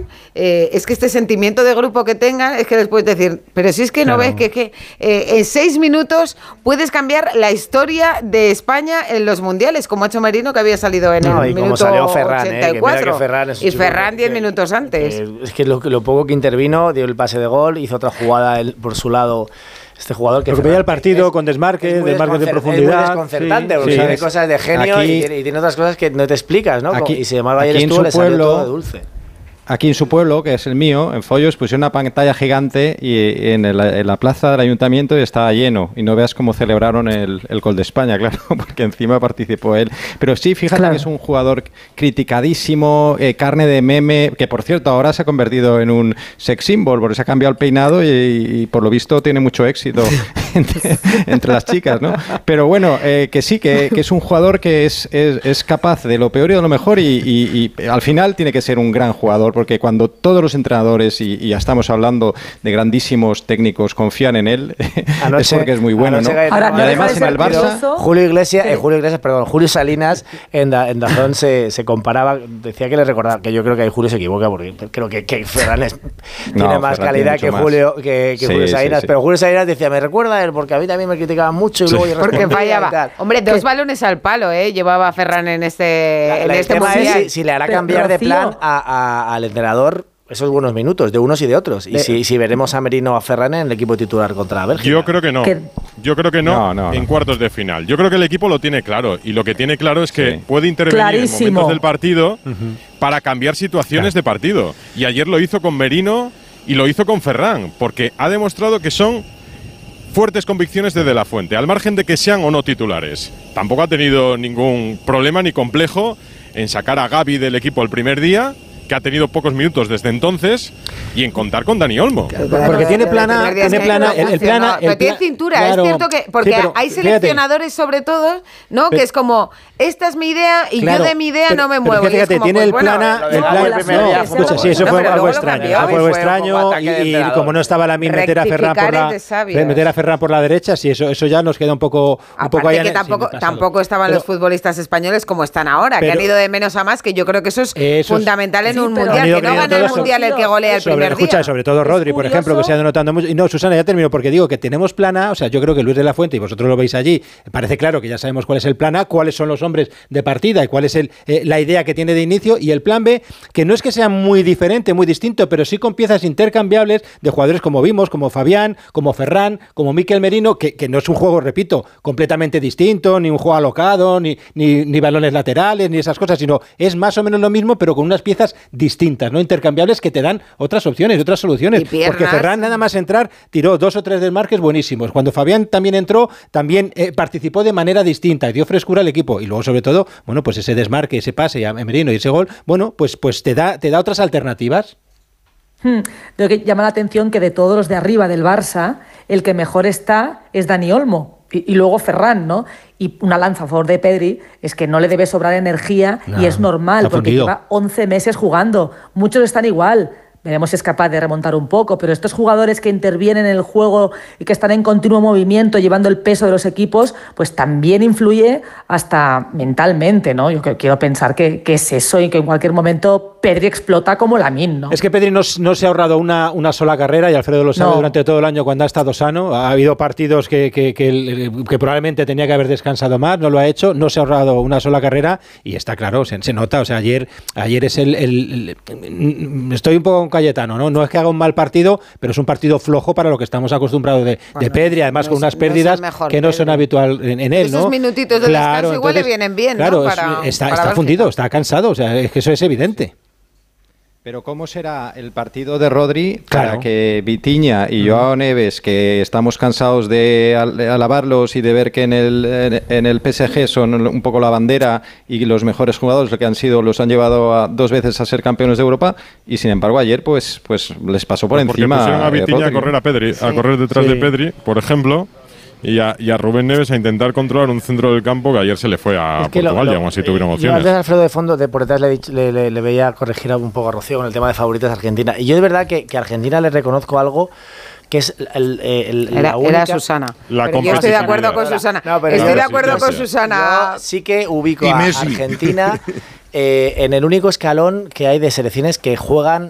es que este sentimiento de grupo que tengan, es que les puedes decir, pero si es que no ves que en 6 minutos puedes cambiar la historia de España en los mundiales, como ha hecho Merino, que había salido en el minuto salió Ferran, 84. Y Ferran 10 minutos antes. Es que lo poco que intervino, dio el pase de gol, hizo otra jugada por su lado. Este jugador que veía el partido con desmarques de profundidad. Es muy desconcertante, porque tiene cosas de genio y tiene otras cosas que no te explicas, ¿no? Aquí, y sin embargo ayer estuvo, le salió todo de dulce. Aquí en su pueblo, que es el mío, en Follos, pusieron una pantalla gigante y en la plaza del ayuntamiento estaba lleno. Y no veas cómo celebraron el gol de España, claro, porque encima participó él. Pero sí, fíjate que es un jugador criticadísimo, carne de meme, que por cierto ahora se ha convertido en un sex symbol, porque se ha cambiado el peinado y por lo visto tiene mucho éxito entre las chicas, ¿no? Pero bueno, que sí, que es un jugador que es capaz de lo peor y de lo mejor y al final tiene que ser un gran jugador, porque cuando todos los entrenadores, y ya estamos hablando de grandísimos técnicos, confían en él, es porque es muy bueno, ¿no? Ahora, y además en el Barça... Julio Salinas en Dazón se comparaba, decía que le recordaba, que yo creo que ahí Julio se equivoca, porque creo que Ferran tiene más calidad que Julio Salinas, pero Julio Salinas decía, me recuerda a él, porque a mí también me criticaban mucho y luego yo porque fallaba. Hombre, 2 balones al palo, llevaba Ferran en este mundial. Si le hará cambiar de plan al entrenador esos buenos minutos de unos y de otros, y si veremos a Merino o a Ferran en el equipo titular contra Bélgica. Yo creo que no, en cuartos de final. Yo creo que el equipo lo tiene claro, y lo que tiene claro es que puede intervenir en momentos del partido para cambiar situaciones de partido, y ayer lo hizo con Merino y lo hizo con Ferran, porque ha demostrado que son fuertes convicciones de la Fuente, al margen de que sean o no titulares. Tampoco ha tenido ningún problema ni complejo en sacar a Gavi del equipo el primer día, que ha tenido pocos minutos desde entonces, y en contar con Dani Olmo. Porque tiene plana, pero tiene cintura, claro, es cierto que, porque hay seleccionadores sobre todo, ¿no? Que es como, esta es mi idea y yo de mi idea no me muevo. Fíjate, como, tiene pues, eso fue algo extraño, y como no estaba la meter a Ferran por la derecha, sí, eso ya nos queda un poco allá. Que tampoco estaban los futbolistas españoles como están ahora, que han ido de menos a más, que yo creo que eso es fundamental en un mundial, que no gana el mundial el que golea el primer día. Escucha, sobre todo Rodri, por ejemplo, que se ha ido notando mucho. Y no, Susana, ya termino, porque digo que tenemos plan A, o sea, yo creo que Luis de la Fuente, y vosotros lo veis allí, parece claro que ya sabemos cuál es el plan A, cuáles son los hombres de partida y cuál es la idea que tiene de inicio, y el plan B, que no es que sea muy diferente, muy distinto, pero sí con piezas intercambiables de jugadores como vimos, como Fabián, como Ferran, como Mikel Merino, que no es un juego, repito, completamente distinto, ni un juego alocado, ni balones laterales, ni esas cosas, sino es más o menos lo mismo, pero con unas piezas distintas, no intercambiables, que te dan otras opciones, otras soluciones. Porque Ferran, nada más entrar, tiró 2 o 3 desmarques buenísimos. Cuando Fabián también entró, también participó de manera distinta y dio frescura al equipo. Y luego, sobre todo, bueno, pues ese desmarque, ese pase a Merino y ese gol, bueno, pues te da otras alternativas. Creo que llama la atención que de todos los de arriba del Barça, el que mejor está es Dani Olmo. Y luego Ferran, ¿no? Y una lanza a favor de Pedri es que no le debe sobrar energía, y es normal, porque lleva 11 meses jugando. Muchos están igual. Veremos si es capaz de remontar un poco, pero estos jugadores que intervienen en el juego y que están en continuo movimiento, llevando el peso de los equipos, pues también influye hasta mentalmente, ¿no? Yo quiero pensar que es eso, y que en cualquier momento Pedri explota como Lamine, ¿no? Es que Pedri no se ha ahorrado una sola carrera, y Alfredo lo sabe, durante todo el año cuando ha estado sano. Ha habido partidos que probablemente tenía que haber descansado más, no lo ha hecho, no se ha ahorrado una sola carrera, y está claro, se nota. O sea, ayer es estoy un poco Cayetano, no es que haga un mal partido, pero es un partido flojo para lo que estamos acostumbrados de Pedri, además con unas pérdidas que no son habitual en él, ¿no? Esos minutitos de descanso igual le vienen bien, claro, ¿no? Está fundido, está cansado, o sea, es que eso es evidente. Pero ¿cómo será el partido de Rodri para que Vitinha y Joao Neves, que estamos cansados de alabarlos y de ver que en el PSG son un poco la bandera y los mejores jugadores, lo que han sido, los han llevado 2 veces a ser campeones de Europa, y sin embargo ayer pues les pasó por encima? Porque pusieron a Vitinha a correr a Pedri, a correr detrás de Pedri, por ejemplo, y a Rubén Neves a intentar controlar un centro del campo que ayer se le fue a Portugal, y aún así tuvieron opciones. Yo antes, Alfredo, de fondo, por detrás le veía corregir un poco a Rocío con el tema de favoritas de Argentina. Y yo de verdad que a Argentina le reconozco algo, que es la única... Era Susana. Yo estoy de acuerdo con Susana. Estoy de acuerdo con Susana. Yo sí que ubico a Argentina en el único escalón que hay de selecciones que juegan